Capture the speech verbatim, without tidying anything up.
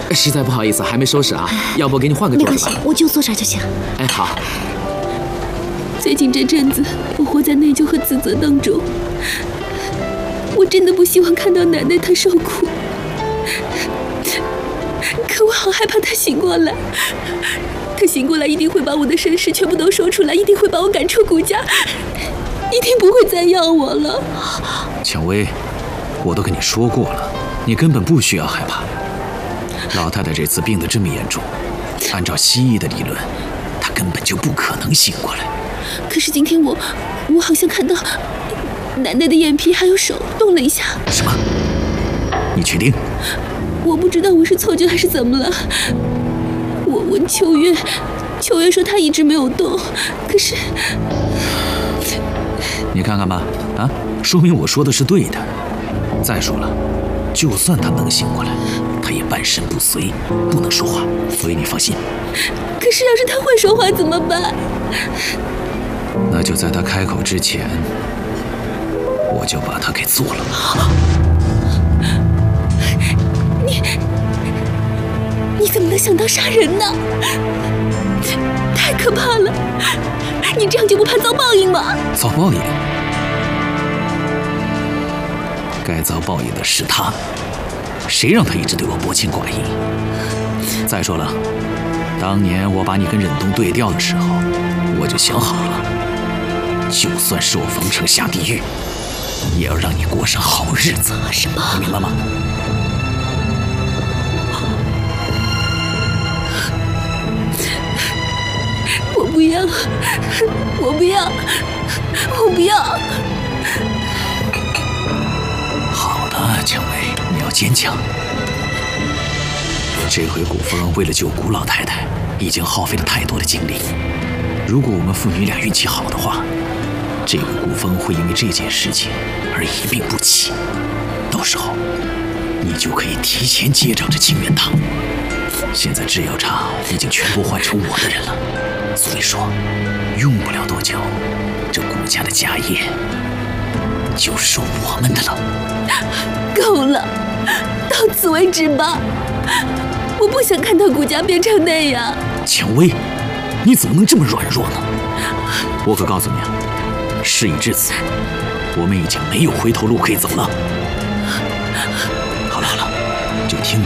实在不好意思，还没收拾啊，要不给你换个桌子吧？ 没关系，我就坐这儿就行。 哎，好。 最近这阵子，我活在内疚和自责当中。我真的不希望看到奶奶她受苦，可我好害怕她醒过来。她醒过来一定会把我的身世全部都说出来，一定会把我赶出顾家，一定不会再要我了。 蔷薇，我都跟你说过了，你根本不需要害怕。老太太这次病得这么严重，按照西医的理论，她根本就不可能醒过来。 可是今天我，我好像看到奶奶的眼皮还有手动了一下。 什么？你确定？ 我不知道我是错觉还是怎么了。我问秋月，秋月说她一直没有动，可是…… 你看看吧，啊，说明我说的是对的。再说了，就算她能醒过来，她也半身不遂，不能说话，所以你放心。 可是要是她会说话怎么办？ 那就在她开口之前，我就把她给做了。 你你怎么能想到杀人呢？太可怕了！你这样就不怕遭报应吗？ 遭报应？该遭报应的是他，谁让他一直对我薄情寡义？再说了，当年我把你跟忍冬对调的时候，我就想好了，就算是我冯成下地狱，也要让你过上好日子。 什么？ 你明白吗？ 我不要，我不要，我不要。 好了，蔷薇，你要坚强。这回古风为了救古老太太，已经耗费了太多的精力。如果我们父女俩运气好的话，这个古风会因为这件事情而一病不起。到时候，你就可以提前接掌这清源堂。现在制药厂已经全部换成我的人了。所以说，用不了多久，这顾家的家业就是我们的了。 够了，到此为止吧！我不想看到顾家变成那样。 蔷薇，你怎么能这么软弱呢？我可告诉你啊，事已至此，我们已经没有回头路可以走了。好了好了，就听